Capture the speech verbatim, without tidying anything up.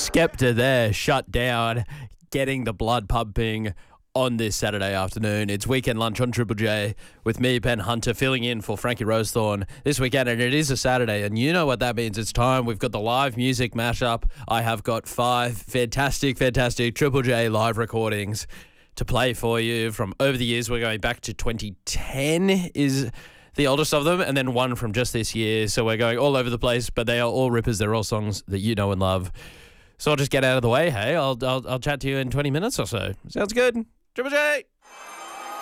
Skepta there, shut down, getting the blood pumping on this Saturday afternoon. It's Weekend Lunch on Triple J with me, Ben Hunter, filling in for Frankie Rosethorn this weekend, and it is a Saturday, and you know what that means. It's time. We've got the live music mashup. I have got five fantastic, fantastic Triple J live recordings to play for you from over the years. We're going back to twenty ten is the oldest of them, and then one from just this year. So we're going all over the place, but they are all rippers. They're all songs that you know and love. So I'll just get out of the way, hey? I'll I'll, I'll chat to you in twenty minutes or so. Sounds good? Triple J!